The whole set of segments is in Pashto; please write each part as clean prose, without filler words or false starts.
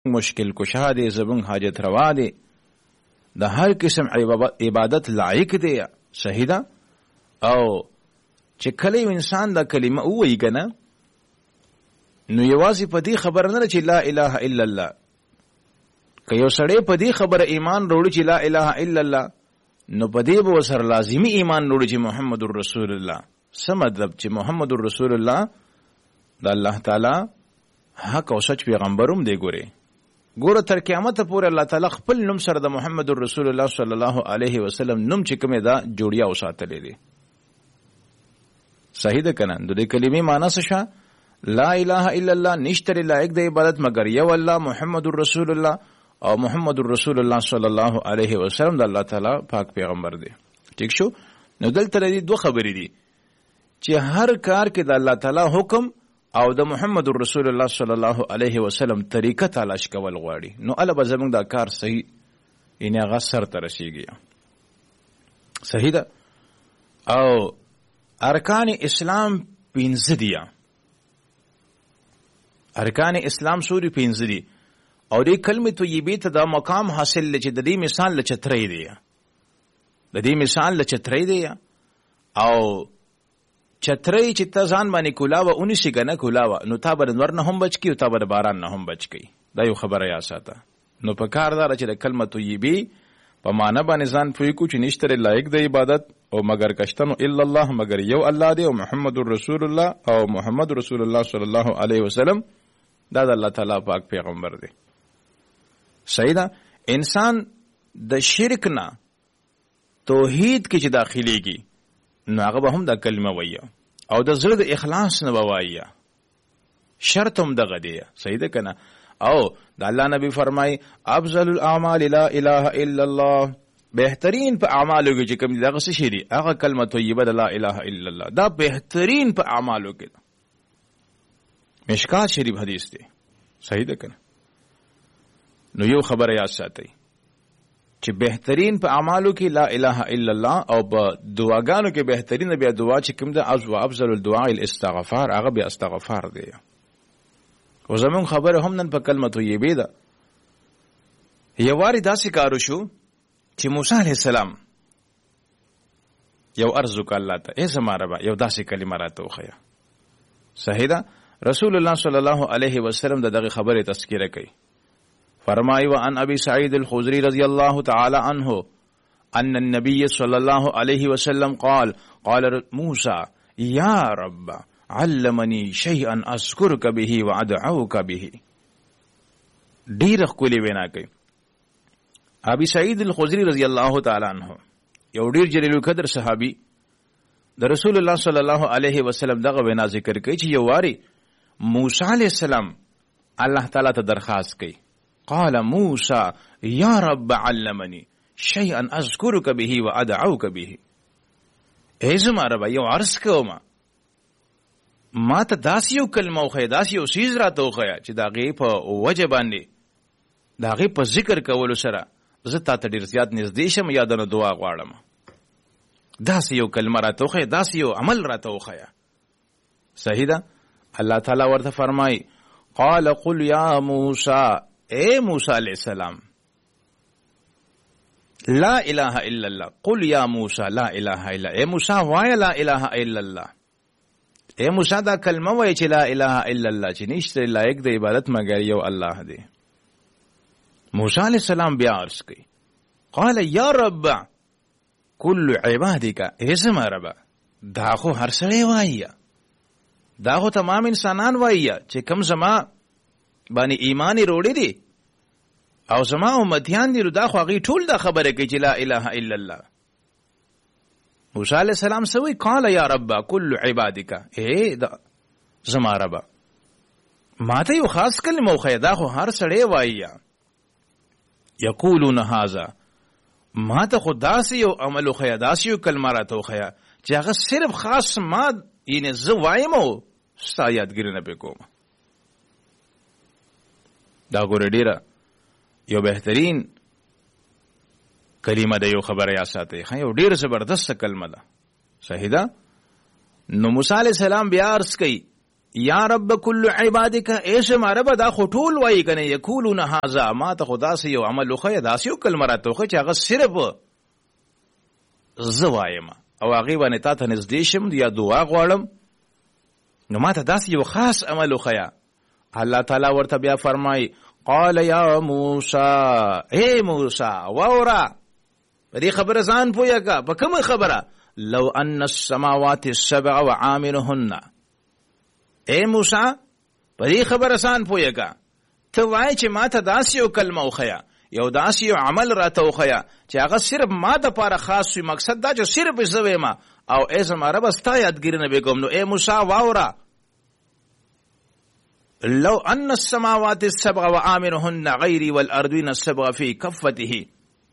مشکل کشا دی، زمون حاجت روا دی، د هر قسم عبادت لایق دی. صحیح ده. او چې کله یو انسان دا کلمه ووایي کنه، نو یوازې په دې خبره نه چې لا اله الا الله، که یو سړی په دې خبره ایمان وروړي چې لا اله الا الله، نو په دې به ورسره لازمي ایمان وروړي چې محمد رسول الله. څه مطلب؟ چې محمد رسول الله د الله تعالی حق او سچ پیغمبروم دی. ګوره تر قیامت پورې الله تعالی خپل نوم سره د محمد رسول الله صلی الله علیه وسلم نوم چې کومه دا جوړیا او ساتلې دي. صحیح ده کنه؟ د دې کلمې معنی څه شه؟ لا اله الا الله، نشته لایق د عبادت مگر یو الله محمد رسول الله، او محمد رسول الله صلی الله علیه وسلم د الله تعالی پاک پیغمبر دی. ٹھیک شو؟ نو دلته دې دوه خبرې دي چې هر کار کې د الله تعالی حکم او د محمد رسول الله صلی الله علیه وسلم طریقه تلاش کول غواړي، نو الله به زموږ دا کار صحیح یعنی هغه سر ته رسیږي. صحیح ده. او ارکان اسلام 15 دي. ارکان اسلام سوري 15 دي، او دې کلمه طیبه ته دا مقام حاصل لچ د دې مثال لچتري دی، د دې مثال لچتري دی. او چتري چې ته ځان باندې کولاوه اونې شي کنه کولاوه، نو تا به نور نه هم بچ کی او تا به باران نه هم بچ کی. دا یو خبره یا ساته. نو په کار دار چې د کلمه طیبه په معنا باندې ځان پوي کو چې نشته لایق د عبادت او مگر کشتنو الا الله، مگر یو الله دی، او محمد رسول الله او محمد رسول الله صلی الله علیه وسلم دا د الله تعالی پاک پیغمبر دی. صحیح ده. انسان د شرک نه توحید کې چې داخليږي، نو هغه به هم دا کلمه وایي، او د زړه د اخلاص نه وایي. شرط هم دغه دی. صحیح ده کنه؟ او د الله نبی فرمای افضل الاعمال لا اله الا الله، بهترین په اعمالو کې چې کوم دغه څه شي دي هغه کلمه طیبه لا اله الا الله، دا بهترین په اعمالو کې. مشکات شریف حدیث دی. صحیح ده کنه؟ نو یو خبره یاد ساتئ چې بهترین په اعمالو کې لا اله الا الله، او په دعاګانو کې بهترین بیا دعا چې کوم ده افضل الدعاء الاستغفار، هغه بیا استغفار دی. او زمون خبره هم نن په کلمه طیبه ده. یو واری داسې کارو شو چې موسی علیه السلام یو عرض وکړ الله ته، ای زما ربه یو داسې کلمه راته وښیه. صحیح ده. رسول الله صلی الله علیه وسلم دغه خبره تذکره کوي. فرمای وعن ابي سعيد الخدري رضي الله تعالى عنه ان النبي صلى الله عليه وسلم قال موسى يا رب علمني شيئا اذكرك به وادعوك به. ډیر خولي وینا کوي. ابي سعيد الخدري رضي الله تعالى عنه یو ډیر جلیل القدر صحابي د رسول الله صلی الله علیه وسلم دغه وینا ذکر کوي چې یو واری موسی علیہ السلام الله تعالی ته درخواست کوي. قال موسى يا رب علمني شيئا اذكرك به وادعوك به. ای زما رب یو عرض کوم، ما ته داسې یو کلمه وښیه، داسې یو څیز راته وښیه چې د هغې په وجه باندې د هغې په ذکر کولو سره زه تا ته ډېر زیات نږدې شم یا د دعا غواړم. داسې یو کلمه راته وښیه، داسې یو عمل راته وښیه. صحیح ده. الله تعالی ورته فرمایي قال قل یا موسی، اے موسی علیہ السلام لا الہ الا اللہ، قل یا موسی لا الہ الا، اے موسی وای لا الہ الا اللہ. اے موسی دا کلمه وای چې لا الہ الا اللہ، چې نشته لایق د عبادت مگر یو الله دی. موسی علیہ السلام بیا عرض کوي قال یا رب کل عبادک، اے زما رب دا خو هر سړی وایي، دا خو تمام انسانان وایي چې کم زما باندې ایمان وروړي دي او زما امتیان دي، دا خو هغوی ټول دا خبره کوي چې لا اله الا الله. موسی علیہ السلام سوی قال یا رب کل عبادک، اے دا زما رب ما ته یو خاص کلمه وښیه، دا خو هر سړی وایي. یقولون هذا، ما ته خو داسې یو عمل وښیه، داسې یو کلمه راته وښیه چې هغه صرف خاص ما یعنې زه وایم او ستا یادګري نه پرې کوم. دا ګوره ډیره یو بهترین کلمه ده، یو خبره یا ساتئ، یو ډیره زبردست کلمه ده. صحیح ده. نو موسی علیہ السلام بیا عرض کوي یا رب کل عبادک ایسه ما رب دا خو ټول وایي کنه یقولون هذا ما ته خدا سه یو عمل خو داسې یو کلمه راته خو چې هغه صرف زه وایم او هغه باندې تا ته نږدې شم یا دعا غواړم نو ما ته داسې یو خاص عمل خو الله تعالی ورته بیا فرمای قال یا موسی اے موسی واورا په دې خبره ځان پوهیږه په کومه خبره لو ان السماوات السبع وعامرهن اے موسی په دې خبره ځان پوهیږه ته وای چې ما ته داسې یو کلمه وخیا یو داسې یو عمل راته وخیا چې هغه صرف ما د پاره خاص وي مقصد دا چې صرف زه وایم او ای زما رب ستا یادګیري نه به کوم نو اے موسی واورا لو ان السماوات السبع وآمرهن غيري والارضين السبع في كفته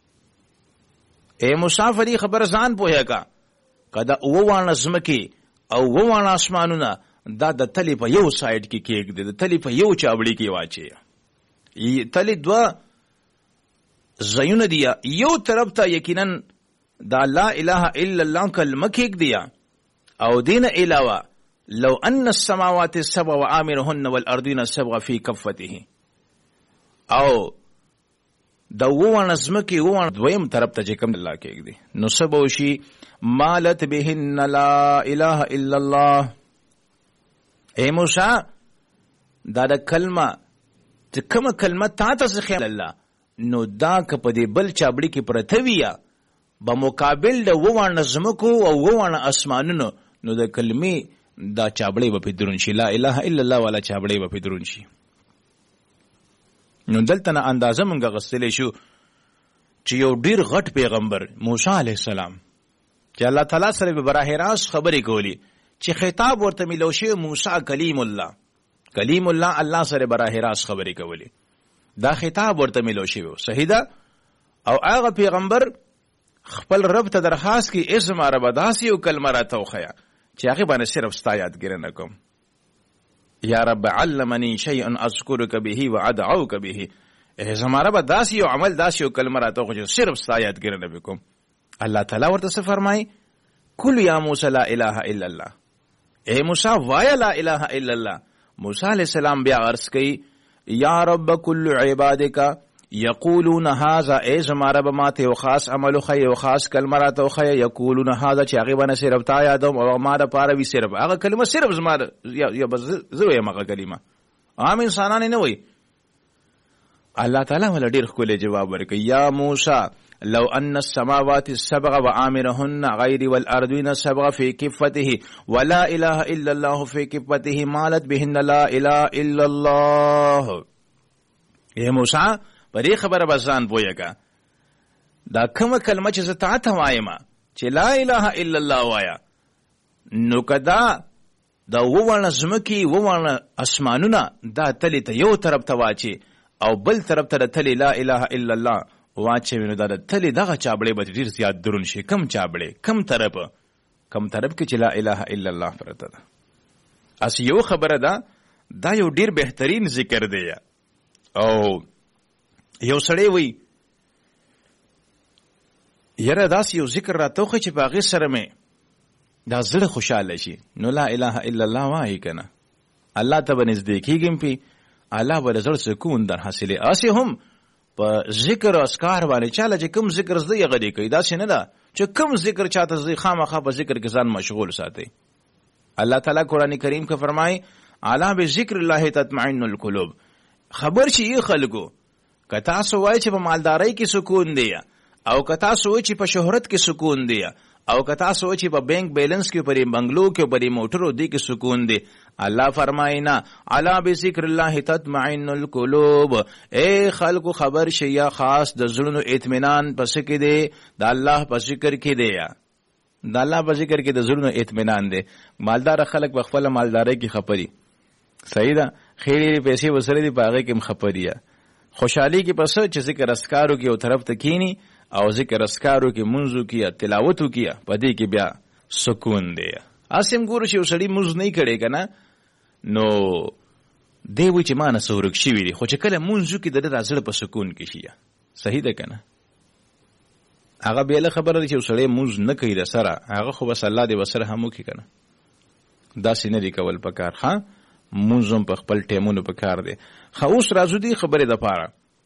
اے مسافری خبر ځان پوهیږه کدا ووانه زمکی او ووانه اسمانونه دا د تلی په یو سایډ کې کېږدي د تلی په یو چابړي کې واچي تلی دوا زيونه دی یو طرف ته یقینا دا لا اله الا الله کلمه کېږدي او دین علاوه لو ان السماوات السبع وآمرهن والارضين السبع في كفته او دا ووانه زمکی ووانه دویم طرف ته چې کوم الله کېږدي نو سبوشي مالت بهن لا اله الا الله اے موسی دا د کلمه چې کومه کلمه تا ته خیال الله نو دا که په دې بل چابړي کې پرته وي به مقابل د ووانه زمکو او ووانه اسمانونو نو د کلمې دا چابړې به پدرون شي لا اله الا الله ولا چابړې به پدرون شي نو دلته نه اندازه مونږ غسلې شو چې یو ډیر غټ پیغمبر موسی علیه السلام چې الله تعالی سره به براه راست خبرې کولی چې خطاب ورته ملو شي موسی کلیم الله الله سره براه راست خبرې کولی دا خطاب ورته ملو شي صحیح ده او هغه پیغمبر خپل رب ته درخواست کی اسم عرب داسې یو کلمه راته وخیا چې هغه باندې صرف ستا یادګر نه کوم یا رب علمني شيئا اذكرك به وادعوك به زما رب داسې یو عمل داسې یو کلمه راته خو چې صرف ستا یادګر نه وکم الله تعالی ورته څه فرمای قل یا موسی لا اله الا الله اے موسی وای لا اله الا الله موسی علیہ السلام بیا عرض کړي یا رب کل عبادک یقولون هذا ای زما رب ماته یو خاص عمل خو یو خاص کلمه راته خو یقولون هذا چې هغه باندې صرف تا یادوم او ما د پاره وی صرف هغه کلمه صرف زما یا زوی هغه کلمه عام انسانان نه وای الله تعالی ول ډیر خو له جواب ورکړي یا موسی لو ان السماوات السبع وآمرهن غير والارضين السبع في كفته ولا اله الا الله في كفته مالت بهن لا اله الا الله اے موسی پرې خبره بزان پوهیږه دا کومه کلمه چې زه تا ته وایم چې لا اله الا الله وایا نو کدا دا ووانه زمکی ووانه اسمانونه دا تلی ته یو طرف ته واچي او بل طرف ته تلی لا اله الا الله واچي نو دا تلی دغه چابړې به ډیر زیات درون شي کم چابړې کم طرف کې چې لا اله الا الله پرته ده اس یو خبره ده دا یو ډیر بهترین ذکر دی او یو سړی وی یره داس یو ذکر راته خو چې باغې سره مې دا زړه خوشاله شي نو لا اله الا الله وایي کنه الله ته بنزدې کېږم پی الله به زړه سکون در حاصله اسی هم په ذکر او اسکار باندې چاله چې کوم ذکر زده یې غدي کوي دا څنګه ده چې کوم ذکر چاته زی خامخا په ذکر کې ځان مشغول ساتي الله تعالی قرآن کریم کې فرمایي الا بذکر الله تطمئن القلوب خبر شي خلکو کتا سو وای چې په مالدارۍ کې سکون دی او کتا سو چې په شهرت کې سکون دی او کتا سو چې په بینک بیلنس کې پرې بنگلو کې پرې موټرو دی کې سکون دی الله فرماینا الا بذکر الله تطمئن القلوب اے خلکو خبر شي یا خاص د زړونو اطمینان پس کې دی د الله په ذکر کې دی د الله په ذکر کې د زړونو اطمینان دی مالدار خلک په خپل مالدارۍ کې خپري صحیح ده خېری پیسې وسره دی پاغه کې مخپریا خوشحالی کې پس چې ذکر اسکارو کې او طرف ته کینی او ذکر اسکارو کې منځو کې تلاوت کې پدې کې بیا سکون دی اسیم ګورو چې وسړي منځ نه کړي کنه نو دیو چې مان سورک شي وي خو چې کله منځو کې د راځل په سکون کې شي صحیح ده کنه هغه به خبره چې وسړي منځ نه کوي د سره هغه خو بس الله دې وسره همو کې کنه دا سینې دی کول پکار ها مونږ هم په خپل ټیمونو په کار دی. خو اوس راځو دې خبرې دپاره